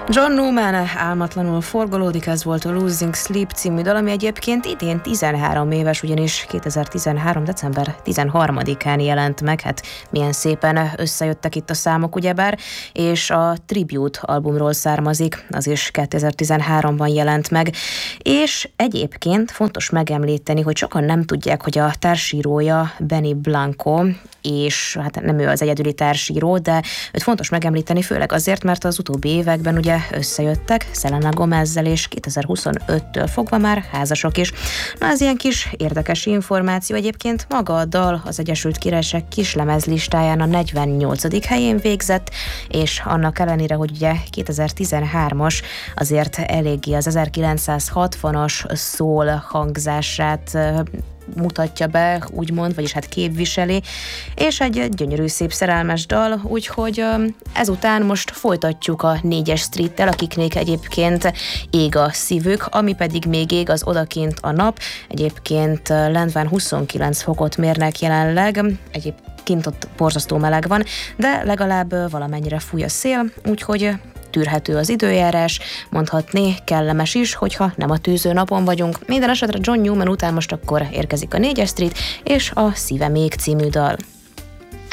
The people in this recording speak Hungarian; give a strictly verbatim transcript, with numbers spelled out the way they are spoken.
John Newman álmatlanul forgolódik, ez volt a Losing Sleep című dal, ami egyébként idén tizenhárom éves, ugyanis kétezer-tizenhárom. december tizenharmadikán jelent meg, hát milyen szépen összejöttek itt a számok ugyebár, és a Tribute albumról származik, az is kétezer-tizenháromban jelent meg, és egyébként fontos megemlíteni, hogy sokan nem tudják, hogy a társírója Benny Blanco, és hát nem ő az egyedüli társíró, de őt fontos megemlíteni, főleg azért, mert az utóbbi években ugye összejöttek Selena Gomezzel, és kétezer-huszonöttől fogva már házasok is. Na, ez ilyen kis érdekes információ. Egyébként maga a dal az Egyesült Királyság kislemezlistáján a negyvennyolcadik helyén végzett, és annak ellenére, hogy ugye kétezer-tizenhármas azért eléggé az ezerkilencszázhatvanas szól hangzását mutatja be, úgymond, vagyis hát képviseli, és egy gyönyörű szép szerelmes dal, úgyhogy ezután most folytatjuk a négyes streettel, akiknék egyébként ég a szívük, ami pedig még ég, az odakint a nap. Egyébként Lendván huszonkilenc fokot mérnek jelenleg, egyébként ott borzasztó meleg van, de legalább valamennyire fúj a szél, úgyhogy tűrhető az időjárás, mondhatni kellemes is, hogyha nem a tűző napon vagyunk. Minden esetre John Newman után most akkor érkezik a négyes street és a Szíve még című dal.